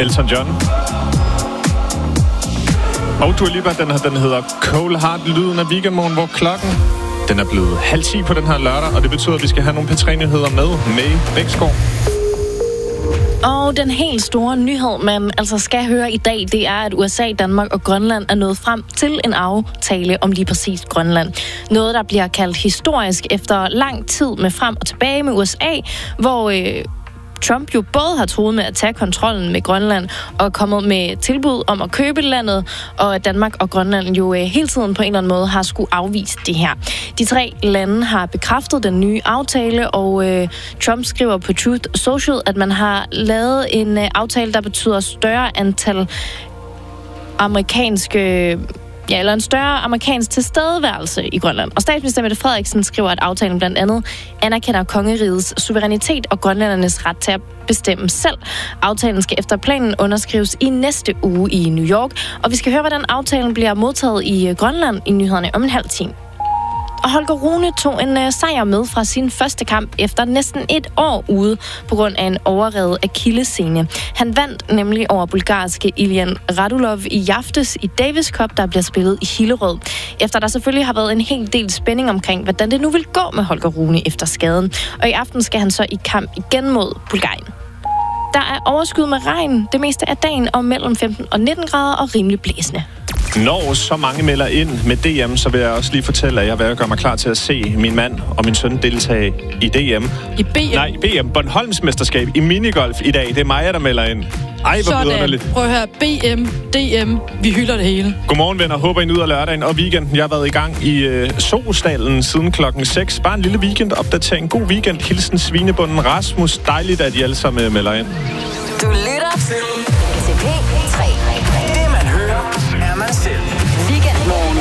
Elton John. Og Dua Lipa, den hedder Cold Heart, lyden af weekendmorgen, hvor klokken den er blevet 9:30 på den her lørdag, og det betyder, at vi skal have nogle P3-nyheder med Bæksgaard. Og den helt store nyhed, man altså skal høre i dag, det er, at USA, Danmark og Grønland er nået frem til en aftale om lige præcis Grønland. Noget, der bliver kaldt historisk efter lang tid med frem og tilbage med USA, hvor Trump jo både har truet med at tage kontrollen med Grønland og er kommet med tilbud om at købe landet, og at Danmark og Grønland jo hele tiden på en eller anden måde har skulle afvise det her. De 3 lande har bekræftet den nye aftale, og Trump skriver på Truth Social, at man har lavet en aftale, der betyder større antal en større amerikansk tilstedeværelse i Grønland. Og statsminister Mette Frederiksen skriver, at aftalen blandt andet anerkender kongerigets suverænitet og grønlændernes ret til at bestemme selv. Aftalen skal efter planen underskrives i næste uge i New York, og vi skal høre, hvordan aftalen bliver modtaget i Grønland i nyhederne om en halv time. Og Holger Rune tog en sejr med fra sin første kamp efter næsten et år ude på grund af en overrevet akillessene. Han vandt nemlig over bulgarske Ilian Radulov i aftes i Davis Cup, der bliver spillet i Hillerød. Efter der selvfølgelig har været en hel del spænding omkring, hvordan det nu vil gå med Holger Rune efter skaden. Og i aften skal han så i kamp igen mod Bulgarien. Der er overskyet med regn det meste af dagen og mellem 15 og 19 grader og rimelig blæsende. Når så mange melder ind med DM, så vil jeg også lige fortælle, at jeg vil gøre mig klar til at se min mand og min søn deltage i DM. I BM? Nej, BM. Bornholms mesterskab i minigolf i dag. Det er mig, der melder ind. Ej, hvor vidunderligt. Prøv at høre. BM, DM. Vi hylder det hele. Godmorgen, venner. Håber, I nyder lørdagen og weekenden. Jeg har været i gang i Solstallen siden klokken 6. Bare en lille weekend-opdatering. God weekend. Hilsen Svinebunden Rasmus. Dejligt, at I alle sammen melder ind. Du lytter til